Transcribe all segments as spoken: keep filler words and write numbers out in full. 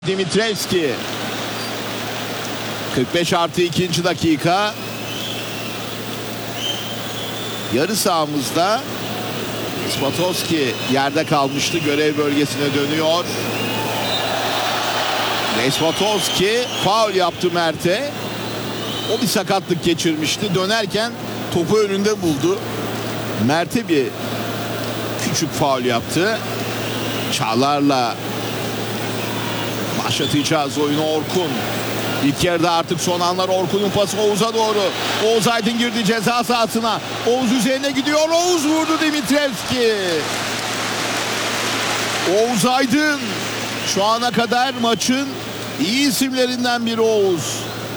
Dimitrevski. kırk beş artı ikinci dakika. Yarı sahamızda Spatoski yerde kalmıştı. Görev bölgesine dönüyor. Spatoski faul yaptı Mert'e. O bir sakatlık geçirmişti. Dönerken topu önünde buldu. Mert'e bir küçük faul yaptı. Çağlar'la başlatacağız oyunu. Orkun. İlk yarıda artık son anlar. Orkun'un pası Oğuz'a doğru. Oğuz Aydın girdi ceza sahasına. Oğuz üzerine gidiyor. Oğuz vurdu Dimitrevski. Oğuz Aydın şu ana kadar maçın iyi isimlerinden biri Oğuz.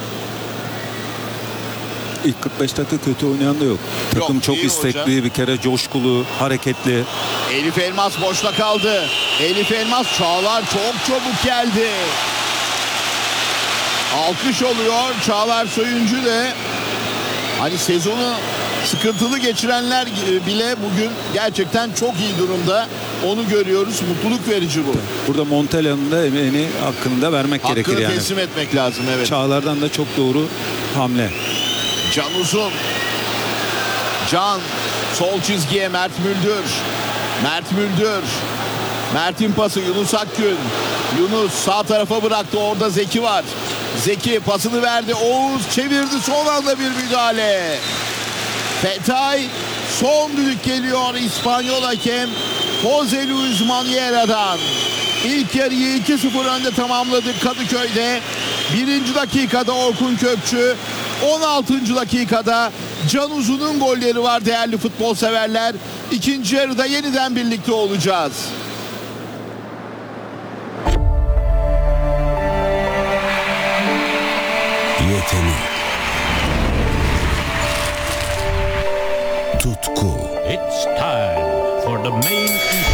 İlk kırk beş dakika kötü oynayan da yok. Takım Yok, çok iyi istekli, hoca. bir kere coşkulu, hareketli. Elif Elmas boşta kaldı. Elif Elmas, Çağlar çok çabuk geldi. Alkış oluyor. Çağlar Söyüncü de hani sezonu sıkıntılı geçirenler bile bugün gerçekten çok iyi durumda. Onu görüyoruz. Mutluluk verici bu. Burada Montella'nın da emeğini hakkını da vermek Hakkını gerekir yani. teslim etmek lazım, evet. Çağlar'dan da çok doğru hamle. Can Uzun. Can sol çizgiye Mert Müldür. Mert Müldür. Mert'in pası Yunus Akgün. Yunus sağ tarafa bıraktı. Orada Zeki var. Zeki pasını verdi. Oğuz çevirdi. Son anda bir müdahale. Fetay, son düdük geliyor İspanyol hakem Jose Luis Maniera'dan. İlk yarıyı iki sıfır önde tamamladık Kadıköy'de. Birinci dakikada Orkun Kökçü, on altıncı dakikada Can Uzun'un golleri var değerli futbol severler. İkinci yarıda yeniden birlikte olacağız. Yetenek, tutku, It's time for the main event.